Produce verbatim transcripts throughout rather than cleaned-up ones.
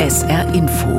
S R Info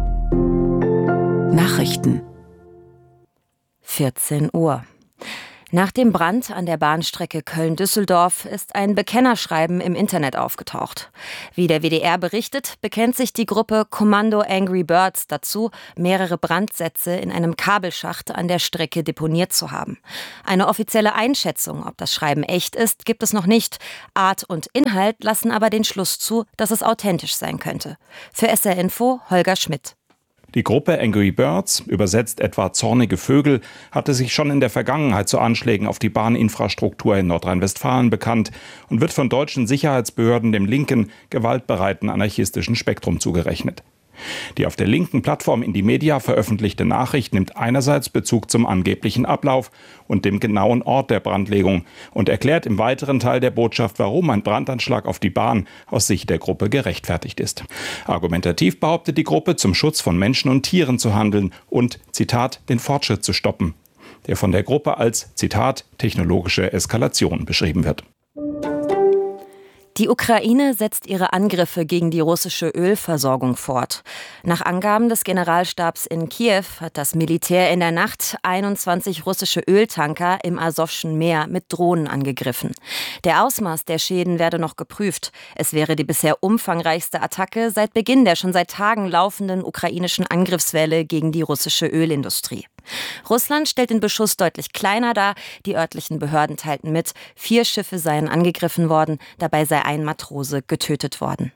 Nachrichten vierzehn Uhr. Nach dem Brand an der Bahnstrecke Köln-Düsseldorf ist ein Bekennerschreiben im Internet aufgetaucht. Wie der W D R berichtet, bekennt sich die Gruppe Kommando Angry Birds dazu, mehrere Brandsätze in einem Kabelschacht an der Strecke deponiert zu haben. Eine offizielle Einschätzung, ob das Schreiben echt ist, gibt es noch nicht. Art und Inhalt lassen aber den Schluss zu, dass es authentisch sein könnte. Für S R Info Holger Schmidt. Die Gruppe Angry Birds, übersetzt etwa zornige Vögel, hatte sich schon in der Vergangenheit zu Anschlägen auf die Bahninfrastruktur in Nordrhein-Westfalen bekannt und wird von deutschen Sicherheitsbehörden dem linken, gewaltbereiten anarchistischen Spektrum zugerechnet. Die auf der linken Plattform Indymedia veröffentlichte Nachricht nimmt einerseits Bezug zum angeblichen Ablauf und dem genauen Ort der Brandlegung und erklärt im weiteren Teil der Botschaft, warum ein Brandanschlag auf die Bahn aus Sicht der Gruppe gerechtfertigt ist. Argumentativ behauptet die Gruppe, zum Schutz von Menschen und Tieren zu handeln und, Zitat, den Fortschritt zu stoppen, der von der Gruppe als, Zitat, technologische Eskalation beschrieben wird. Die Ukraine setzt ihre Angriffe gegen die russische Ölversorgung fort. Nach Angaben des Generalstabs in Kiew hat das Militär in der Nacht einundzwanzig russische Öltanker im Asowschen Meer mit Drohnen angegriffen. Der Ausmaß der Schäden werde noch geprüft. Es wäre die bisher umfangreichste Attacke seit Beginn der schon seit Tagen laufenden ukrainischen Angriffswelle gegen die russische Ölindustrie. Russland stellt den Beschuss deutlich kleiner dar. Die örtlichen Behörden teilten mit, vier Schiffe seien angegriffen worden, dabei sei ein Matrose getötet worden.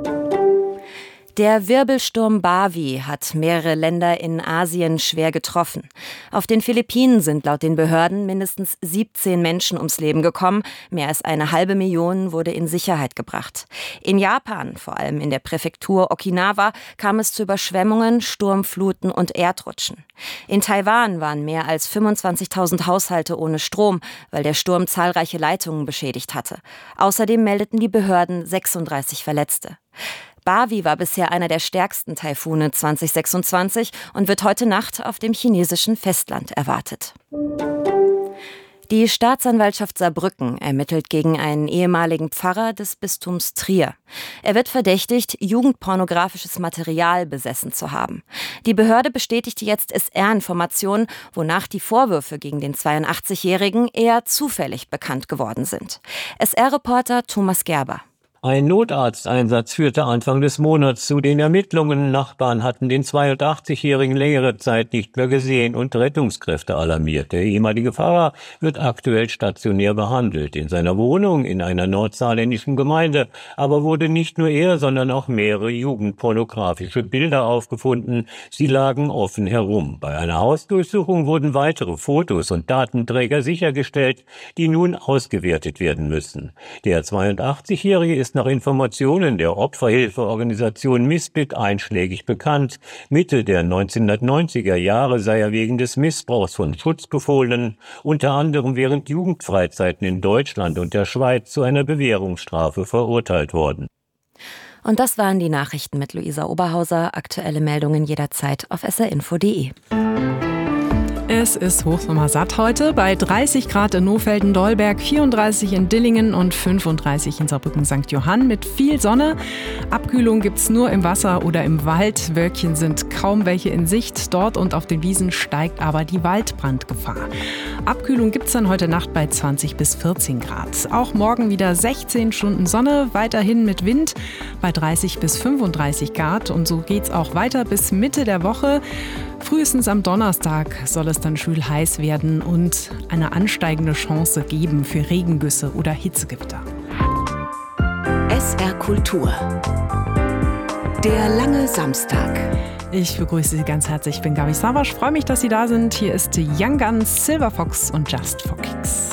Der Wirbelsturm Bavi hat mehrere Länder in Asien schwer getroffen. Auf den Philippinen sind laut den Behörden mindestens siebzehn Menschen ums Leben gekommen. Mehr als eine halbe Million wurde in Sicherheit gebracht. In Japan, vor allem in der Präfektur Okinawa, kam es zu Überschwemmungen, Sturmfluten und Erdrutschen. In Taiwan waren mehr als fünfundzwanzigtausend Haushalte ohne Strom, weil der Sturm zahlreiche Leitungen beschädigt hatte. Außerdem meldeten die Behörden sechsunddreißig Verletzte. Bavi war bisher einer der stärksten Taifune zwanzig sechsundzwanzig und wird heute Nacht auf dem chinesischen Festland erwartet. Die Staatsanwaltschaft Saarbrücken ermittelt gegen einen ehemaligen Pfarrer des Bistums Trier. Er wird verdächtigt, jugendpornografisches Material besessen zu haben. Die Behörde bestätigte jetzt S R-Informationen, wonach die Vorwürfe gegen den zweiundachtzigjährigen eher zufällig bekannt geworden sind. S R-Reporter Thomas Gerber. Ein Notarzteinsatz führte Anfang des Monats zu den Ermittlungen. Nachbarn hatten den zweiundachtzigjährigen längere Zeit nicht mehr gesehen und Rettungskräfte alarmiert. Der ehemalige Pfarrer wird aktuell stationär behandelt in seiner Wohnung in einer nordsaarländischen Gemeinde. Aber wurde nicht nur er, sondern auch mehrere jugendpornografische Bilder aufgefunden. Sie lagen offen herum. Bei einer Hausdurchsuchung wurden weitere Fotos und Datenträger sichergestellt, die nun ausgewertet werden müssen. Der zweiundachtzigjährige ist nach Informationen der Opferhilfeorganisation Misbit einschlägig bekannt. Mitte der neunzehnhundertneunziger Jahre sei er wegen des Missbrauchs von Schutzbefohlenen, unter anderem während Jugendfreizeiten in Deutschland und der Schweiz, zu einer Bewährungsstrafe verurteilt worden. Und das waren die Nachrichten mit Luisa Oberhauser. Aktuelle Meldungen jederzeit auf s r info punkt d e. Es ist hochsommersatt heute bei dreißig Grad in Nohfelden-Dolberg, vierunddreißig in Dillingen und fünfunddreißig in Saarbrücken-Sankt Johann mit viel Sonne. Abkühlung gibt's nur im Wasser oder im Wald. Wölkchen sind kaum welche in Sicht. Dort und auf den Wiesen steigt aber die Waldbrandgefahr. Abkühlung gibt's dann heute Nacht bei zwanzig bis vierzehn Grad. Auch morgen wieder sechzehn Stunden Sonne, weiterhin mit Wind bei dreißig bis fünfunddreißig Grad. Und so geht's auch weiter bis Mitte der Woche. Frühestens am Donnerstag soll es dann schwül heiß werden und eine ansteigende Chance geben für Regengüsse oder Hitzegewitter. S R Kultur. Der lange Samstag. Ich begrüße Sie ganz herzlich. Ich bin Gabi Savasch. Freue mich, dass Sie da sind. Hier ist Young Guns, Silver Fox und Just for Kicks.